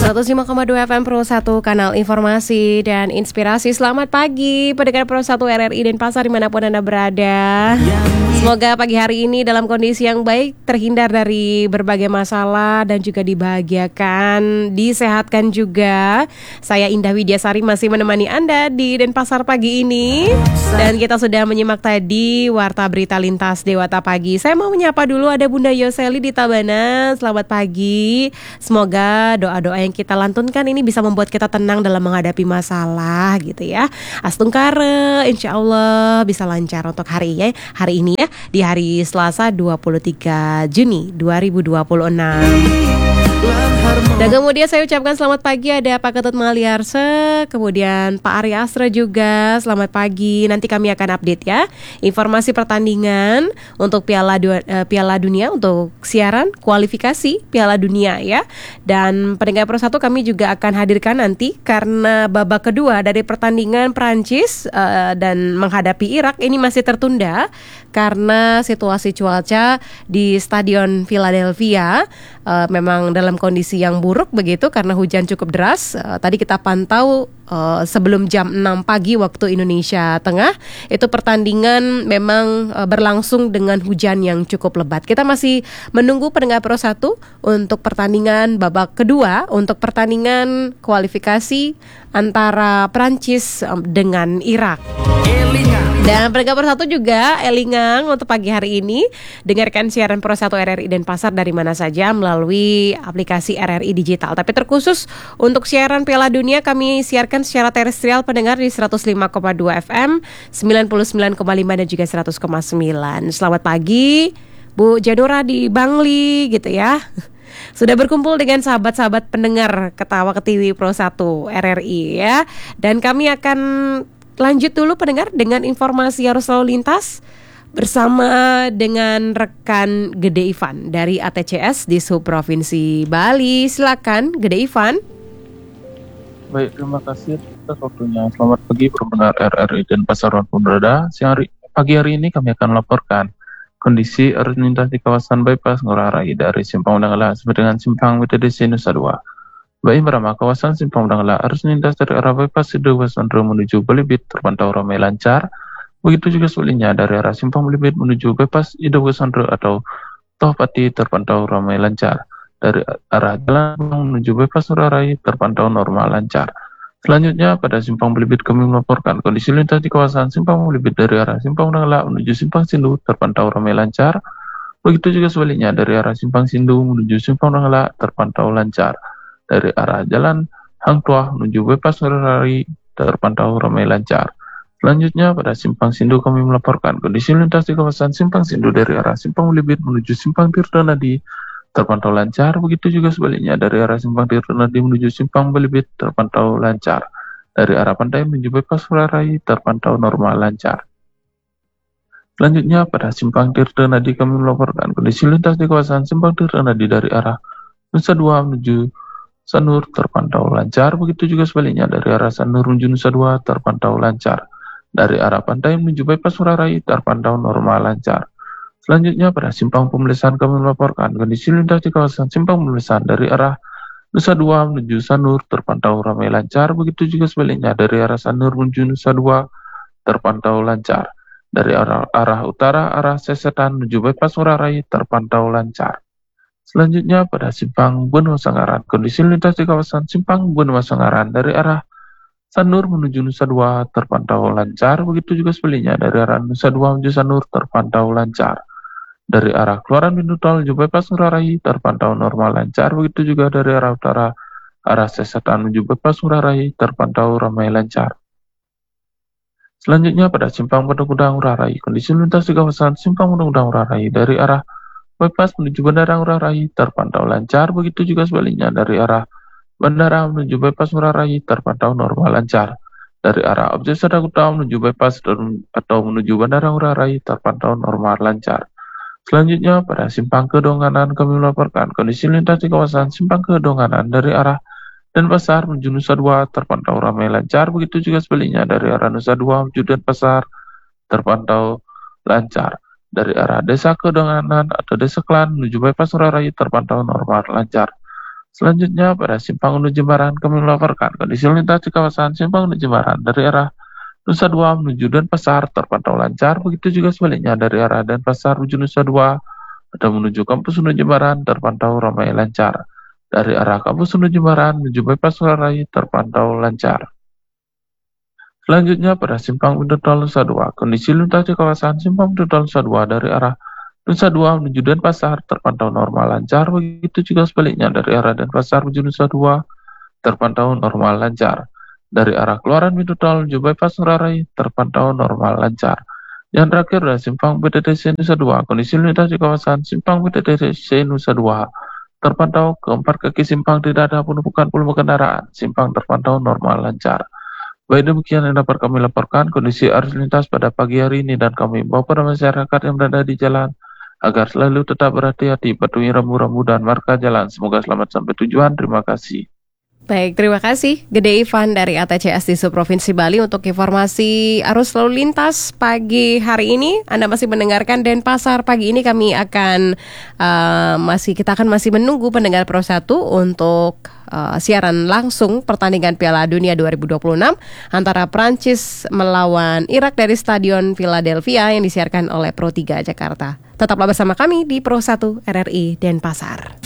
105,2 FM Pro 1, kanal informasi dan inspirasi. Selamat pagi pendengar Pro 1 RRI Denpasar dimanapun Anda berada. Semoga pagi hari ini dalam kondisi yang baik, terhindar dari berbagai masalah dan juga dibahagiakan, disehatkan juga. Saya Indah Widyasari masih menemani Anda di Denpasar pagi ini. Dan kita sudah menyimak tadi Warta Berita Lintas Dewata Pagi. Saya mau menyapa dulu, ada Bunda Yoseli di Tabanan. Selamat pagi. Semoga doa-doa yang kita lantunkan ini bisa membuat kita tenang dalam menghadapi masalah gitu ya. Astungkare, insya Allah bisa lancar untuk hari ini ya, di hari Selasa 23 Juni 2026. Dan kemudian saya ucapkan selamat pagi ada Pak Ketut Maliarse, kemudian Pak Ari Astra juga selamat pagi. Nanti kami akan update ya informasi pertandingan untuk Piala Dunia, untuk siaran kualifikasi Piala Dunia ya. Dan pendengar Pro 1 kami juga akan hadirkan nanti karena babak kedua dari pertandingan Prancis dan menghadapi Irak ini masih tertunda karena situasi cuaca di Stadion Philadelphia memang dalam kondisi yang buruk begitu karena hujan cukup deras. Tadi kita pantau sebelum jam 6 pagi waktu Indonesia Tengah itu pertandingan memang berlangsung dengan hujan yang cukup lebat. Kita masih menunggu pendengar Pro 1 untuk pertandingan babak kedua untuk pertandingan kualifikasi antara Prancis dengan Irak. Dan pendengar Pro 1 juga elingang untuk pagi hari ini dengarkan siaran Pro 1 RRI Denpasar dari mana saja melalui aplikasi RRI Digital. Tapi terkhusus untuk siaran Piala Dunia kami siarkan secara terestrial pendengar di 105,2 FM, 99,5 dan juga 100,9. Selamat pagi Bu Janura di Bangli gitu ya. Sudah berkumpul dengan sahabat-sahabat pendengar Ketawa Ketiwi Pro 1 RRI ya. Dan kami akan lanjut dulu pendengar dengan informasi arus lalu lintas bersama dengan rekan Gede Ivan dari ATCS di Provinsi Bali. Silakan Gede Ivan. Baik, terima kasih atas waktunya. Selamat pagi pendengar RRI Denpasar pun berada. Pagi hari ini kami akan melaporkan kondisi arus lintas di kawasan bypass Ngurah Rai dari Simpang Udang sampai dengan Simpang WTDC Nusa Dua. Baik Merama, kawasan Simpang Udang arus lintas dari arah bypass Sidoarjo Sondro menuju Belibit terpantau ramai lancar. Begitu juga sebaliknya dari arah Simpang Belibit menuju bypass Sidoarjo Sondro atau Tohpati terpantau ramai lancar. Dari arah jalan menuju bypass Ngurah Rai terpantau normal lancar. Selanjutnya pada Simpang Belibit kami melaporkan kondisi lintas di kawasan Simpang Belibit dari arah Simpang Udang menuju Simpang Sindu terpantau ramai lancar. Begitu juga sebaliknya dari arah Simpang Sindu menuju Simpang Udang terpantau lancar. Dari arah jalan Hang Tuah menuju bypass Ngurah Rai terpantau ramai lancar. Selanjutnya pada Simpang Sindu kami melaporkan kondisi lintas di kawasan Simpang Sindu dari arah Simpang Belibit menuju Simpang Tirta Nadi terpantau lancar. Begitu juga sebaliknya dari arah Simpang Tirta Nadi menuju Simpang Belibit terpantau lancar. Dari arah pantai menuju bypass Ngurah Rai terpantau normal lancar. Selanjutnya pada Simpang Tirta Nadi kami melaporkan kondisi lintas di kawasan Simpang Tirta Nadi dari arah Nusa Dua menuju Sanur terpantau lancar. Begitu juga sebaliknya dari arah Sanur menuju Nusa Dua terpantau lancar. Dari arah pantai menuju bypass Ngurah Rai terpantau normal lancar. Selanjutnya pada Simpang Pemelesan kami melaporkan kondisi lintas di kawasan Simpang Pemelesan dari arah Nusa Dua menuju Sanur terpantau ramai lancar. Begitu juga sebaliknya dari arah Sanur menuju Nusa Dua terpantau lancar. Dari arah utara arah Sesetan menuju bypass Ngurah Rai terpantau lancar. Selanjutnya pada Simpang Benua Sangaran, kondisi lintas di kawasan Simpang Benua Sangaran dari arah Sanur menuju Nusa Dua terpantau lancar. Begitu juga sebaliknya dari arah Nusa Dua menuju Sanur terpantau lancar. Dari arah keluaran pintu tol menuju bypass Ngurah Rai terpantau normal lancar. Begitu juga dari arah utara arah Sesetan menuju bypass Ngurah Rai terpantau ramai lancar. Selanjutnya pada Simpang Pedang Ngurah Rai, kondisi lintas di kawasan Simpang Pedang Ngurah Rai dari arah bypass menuju Bandara Ngurah Rai terpantau lancar. Begitu juga sebaliknya dari arah Bandara menuju bypass Ngurah Rai terpantau normal lancar. Dari arah objek Sadakutama menuju bypass atau menuju Bandara Ngurah Rai terpantau normal lancar. Selanjutnya pada Simpang Kedonganan kami melaporkan kondisi lintas di kawasan Simpang Kedonganan dari arah Denpasar menuju Nusa Dua terpantau ramai lancar. Begitu juga sebaliknya dari arah Nusa Dua menuju Denpasar terpantau lancar. Dari arah Desa Kedonganan atau Desa Klan menuju bypass Ngurah Rai terpantau normal lancar. Selanjutnya, pada simpang menuju Jembaran, kami melaporkan kondisi lalu lintas di kawasan simpang menuju Jembaran dari arah Nusa Dua menuju Denpasar terpantau lancar, begitu juga sebaliknya dari arah Denpasar menuju Nusa Dua atau menuju kampus menuju Jembaran terpantau ramai lancar. Dari arah kampus menuju Jembaran menuju bypass Rai terpantau lancar. Selanjutnya, pada simpang pintu tol Nusa Dua, kondisi lalu lintas di kawasan simpang pintu tol Nusa Dua dari arah Nusa Dua menuju Denpasar terpantau normal lancar, begitu juga sebaliknya dari arah Denpasar menuju Nusa Dua terpantau normal lancar. Dari arah keluaran pintu tol menuju bypass Rai terpantau normal lancar. Yang terakhir adalah simpang PTTC Nusa Dua, kondisi lalu lintas di kawasan simpang PTTC Nusa Dua terpantau keempat kaki simpang tidak ada penumpukan volume kendaraan, simpang terpantau normal lancar. Baik, demikian yang dapat kami laporkan kondisi arus lintas pada pagi hari ini, dan kami bawa pada masyarakat yang berada di jalan agar selalu tetap berhati-hati, patuhi rambu-rambu dan marka jalan. Semoga selamat sampai tujuan. Terima kasih. Baik, terima kasih Gede Ivan dari ATCS di Provinsi Bali untuk informasi arus lalu lintas pagi hari ini. Anda masih mendengarkan Denpasar pagi ini. Kami akan kita akan masih menunggu pendengar Pro 1 untuk siaran langsung pertandingan Piala Dunia 2026 antara Prancis melawan Irak dari Stadion Philadelphia yang disiarkan oleh Pro 3 Jakarta. Tetaplah bersama kami di Pro 1 RRI Denpasar.